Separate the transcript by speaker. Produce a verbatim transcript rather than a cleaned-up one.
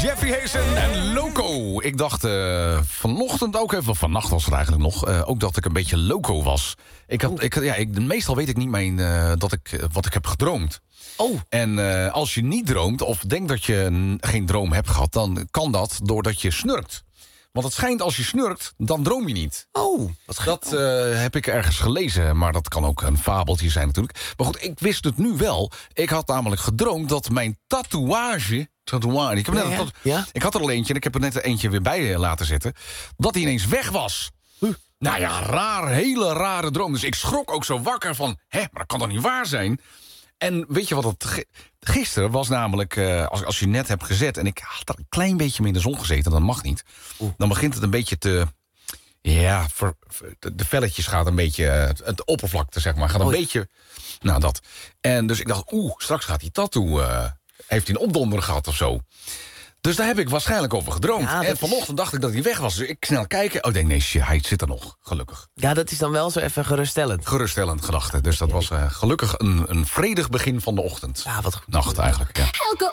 Speaker 1: Jeffrey Hazen en Loco. Ik dacht uh, vanochtend ook even, vannacht was het eigenlijk nog... Uh, ook dat ik een beetje loco was. Ik had, ik, ja, ik, meestal weet ik niet mijn, uh, dat ik, uh, wat ik heb gedroomd.
Speaker 2: Oh.
Speaker 1: En uh, als je niet droomt, of denkt dat je n- geen droom hebt gehad... dan kan dat doordat je snurkt. Want het schijnt als je snurkt, dan droom je niet.
Speaker 2: Oh, wat
Speaker 1: Dat uh, heb ik ergens gelezen, maar dat kan ook een fabeltje zijn natuurlijk. Maar goed, ik wist het nu wel. Ik had namelijk gedroomd dat mijn tatoeage... tatoeage ik, heb net
Speaker 2: ja, ja.
Speaker 1: Tat-
Speaker 2: Ja?
Speaker 1: ik had er al eentje en ik heb er net eentje weer bij laten zetten. Dat die ineens weg was. Huh. Nou ja, raar, hele rare droom. Dus ik schrok ook zo wakker van... hè, maar dat kan toch niet waar zijn? En weet je wat het... Gisteren was namelijk, uh, als, als je net hebt gezet... en ik had er een klein beetje mee in de zon gezeten, dat mag niet. Oeh. Dan begint het een beetje te... Ja, ver, ver, de velletjes gaat een beetje... Het, het oppervlakte, zeg maar, gaat een
Speaker 2: Oei.
Speaker 1: beetje... Nou, dat. En dus ik dacht, oeh, straks gaat die tattoo... Uh, heeft hij een opdonder gehad of zo. Dus daar heb ik waarschijnlijk over gedroomd.
Speaker 2: Ja,
Speaker 1: en
Speaker 2: is...
Speaker 1: vanochtend dacht ik dat hij weg was. Dus ik snel kijken. Oh, ik denk, nee, shit, hij zit er nog. Gelukkig.
Speaker 2: Ja, dat is dan wel zo even geruststellend.
Speaker 1: Geruststellend gedachte. Dus dat was uh, gelukkig een, een vredig begin van de ochtend.
Speaker 2: Ja, wat goed.
Speaker 1: Nacht eigenlijk, ja.
Speaker 3: Elke